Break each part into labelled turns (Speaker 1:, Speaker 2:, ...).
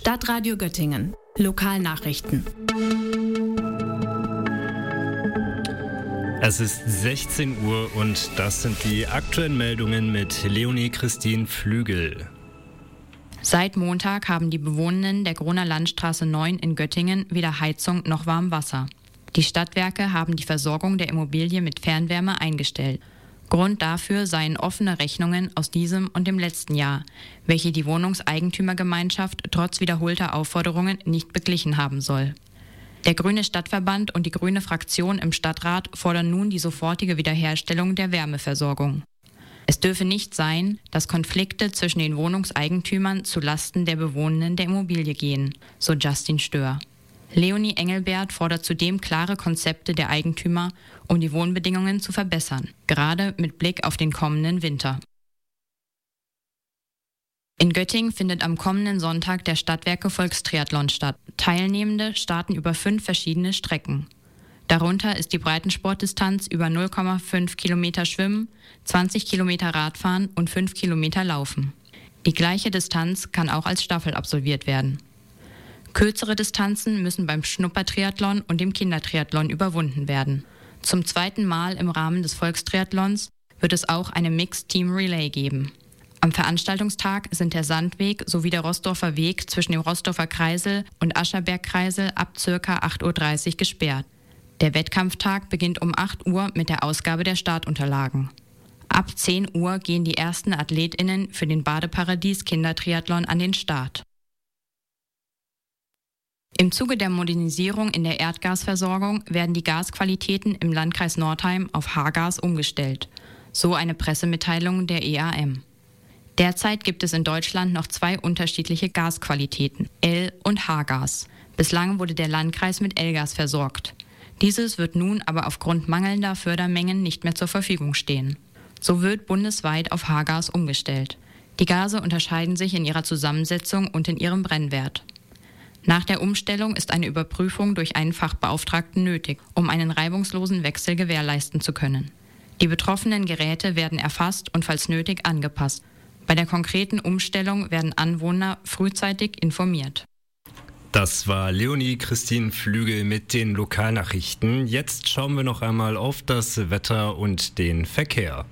Speaker 1: Stadtradio Göttingen. Lokalnachrichten.
Speaker 2: Es ist 16 Uhr und das sind die aktuellen Meldungen mit Leonie Christine Flügel.
Speaker 3: Seit Montag haben die Bewohnenden der Groner Landstraße 9 in Göttingen weder Heizung noch Warmwasser. Die Stadtwerke haben die Versorgung der Immobilie mit Fernwärme eingestellt. Grund dafür seien offene Rechnungen aus diesem und dem letzten Jahr, welche die Wohnungseigentümergemeinschaft trotz wiederholter Aufforderungen nicht beglichen haben soll. Der Grüne Stadtverband und die Grüne Fraktion im Stadtrat fordern nun die sofortige Wiederherstellung der Wärmeversorgung. Es dürfe nicht sein, dass Konflikte zwischen den Wohnungseigentümern zu Lasten der Bewohnenden der Immobilie gehen, so Justin Stör. Leonie Engelbert fordert zudem klare Konzepte der Eigentümer, um die Wohnbedingungen zu verbessern, gerade mit Blick auf den kommenden Winter. In Göttingen findet am kommenden Sonntag der Stadtwerke Volkstriathlon statt. Teilnehmende starten über 5 verschiedene Strecken. Darunter ist die Breitensportdistanz über 0,5 Kilometer Schwimmen, 20 Kilometer Radfahren und 5 Kilometer Laufen. Die gleiche Distanz kann auch als Staffel absolviert werden. Kürzere Distanzen müssen beim Schnuppertriathlon und dem Kindertriathlon überwunden werden. Zum 2. Mal im Rahmen des Volkstriathlons wird es auch eine Mixed Team Relay geben. Am Veranstaltungstag sind der Sandweg sowie der Rossdorfer Weg zwischen dem Rossdorfer Kreisel und Ascherberg-Kreisel ab ca. 8.30 Uhr gesperrt. Der Wettkampftag beginnt um 8 Uhr mit der Ausgabe der Startunterlagen. Ab 10 Uhr gehen die ersten AthletInnen für den Badeparadies Kindertriathlon an den Start. Im Zuge der Modernisierung in der Erdgasversorgung werden die Gasqualitäten im Landkreis Nordheim auf H-Gas umgestellt. So eine Pressemitteilung der EAM. Derzeit gibt es in Deutschland noch 2 unterschiedliche Gasqualitäten, L- und H-Gas. Bislang wurde der Landkreis mit L-Gas versorgt. Dieses wird nun aber aufgrund mangelnder Fördermengen nicht mehr zur Verfügung stehen. So wird bundesweit auf H-Gas umgestellt. Die Gase unterscheiden sich in ihrer Zusammensetzung und in ihrem Brennwert. Nach der Umstellung ist eine Überprüfung durch einen Fachbeauftragten nötig, um einen reibungslosen Wechsel gewährleisten zu können. Die betroffenen Geräte werden erfasst und falls nötig angepasst. Bei der konkreten Umstellung werden Anwohner frühzeitig informiert.
Speaker 2: Das war Leonie Christine Flügel mit den Lokalnachrichten. Jetzt schauen wir noch einmal auf das Wetter und den Verkehr.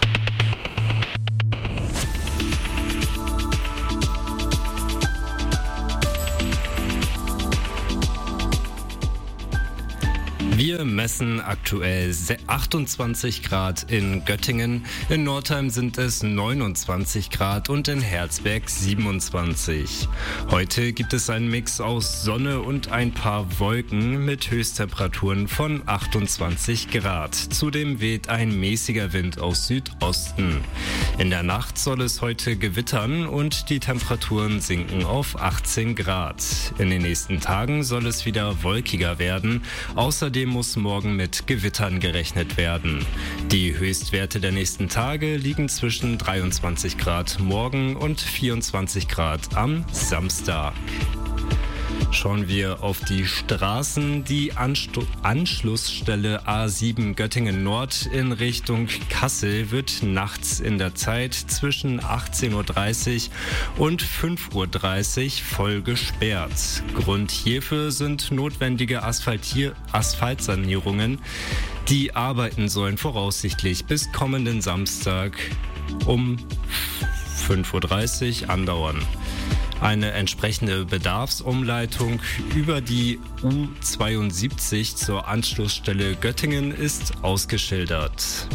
Speaker 2: Wir messen aktuell 28 Grad in Göttingen, in Nordheim sind es 29 Grad und in Herzberg 27. Heute gibt es einen Mix aus Sonne und ein paar Wolken mit Höchsttemperaturen von 28 Grad. Zudem weht ein mäßiger Wind aus Südosten. In der Nacht soll es heute gewittern und die Temperaturen sinken auf 18 Grad. In den nächsten Tagen soll es wieder wolkiger werden. Außerdem muss morgen mit Gewittern gerechnet werden. Die Höchstwerte der nächsten Tage liegen zwischen 23 Grad morgen und 24 Grad am Samstag. Schauen wir auf die Straßen. Die Anschlussstelle A7 Göttingen Nord in Richtung Kassel wird nachts in der Zeit zwischen 18.30 Uhr und 5.30 Uhr voll gesperrt. Grund hierfür sind notwendige Asphaltsanierungen. Die Arbeiten sollen voraussichtlich bis kommenden Samstag um 5.30 Uhr andauern. Eine entsprechende Bedarfsumleitung über die U72 zur Anschlussstelle Göttingen ist ausgeschildert.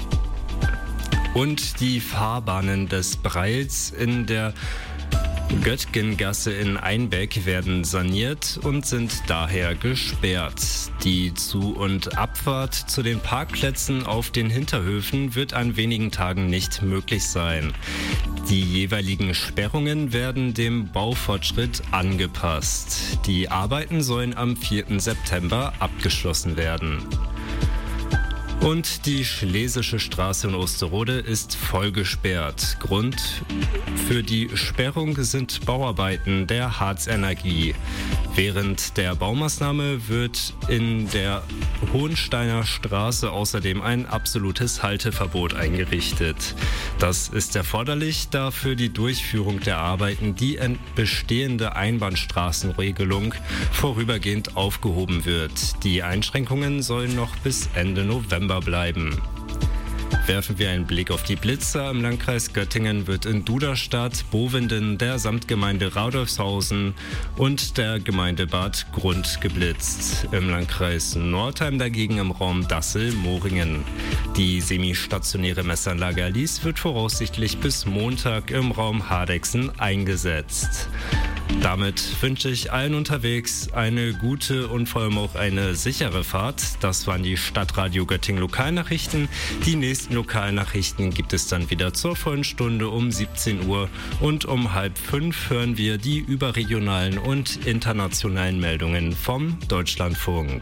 Speaker 2: Und die Fahrbahnen des Breils in der Göttgengasse in Einbeck werden saniert und sind daher gesperrt. Die Zu- und Abfahrt zu den Parkplätzen auf den Hinterhöfen wird an wenigen Tagen nicht möglich sein. Die jeweiligen Sperrungen werden dem Baufortschritt angepasst. Die Arbeiten sollen am 4. September abgeschlossen werden. Und die Schlesische Straße in Osterode ist voll gesperrt. Grund für die Sperrung sind Bauarbeiten der Harz-Energie. Während der Baumaßnahme wird in der Hohensteiner Straße außerdem ein absolutes Halteverbot eingerichtet. Das ist erforderlich, da für die Durchführung der Arbeiten die bestehende Einbahnstraßenregelung vorübergehend aufgehoben wird. Die Einschränkungen sollen noch bis Ende November bleiben. Werfen wir einen Blick auf die Blitzer. Im Landkreis Göttingen wird in Duderstadt, Bovenden, der Samtgemeinde Radolfshausen und der Gemeinde Bad Grund geblitzt. Im Landkreis Northeim dagegen im Raum Dassel-Moringen. Die semistationäre Messanlage Alice wird voraussichtlich bis Montag im Raum Hardegsen eingesetzt. Damit wünsche ich allen unterwegs eine gute und vor allem auch eine sichere Fahrt. Das waren die Stadtradio Göttingen Lokalnachrichten. Die nächsten Lokalnachrichten gibt es dann wieder zur vollen Stunde um 17 Uhr und um 4:30 hören wir die überregionalen und internationalen Meldungen vom Deutschlandfunk.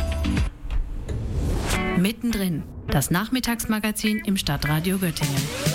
Speaker 1: Mittendrin, das Nachmittagsmagazin im Stadtradio Göttingen.